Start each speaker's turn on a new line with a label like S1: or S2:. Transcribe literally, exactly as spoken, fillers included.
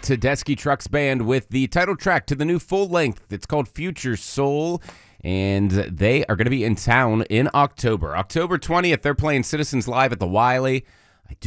S1: Tedeschi Trucks Band with the title track to the new full length. It's called Future Soul, and they are going to be in town in October. October twentieth, they're playing Citizens Live at the Wiley.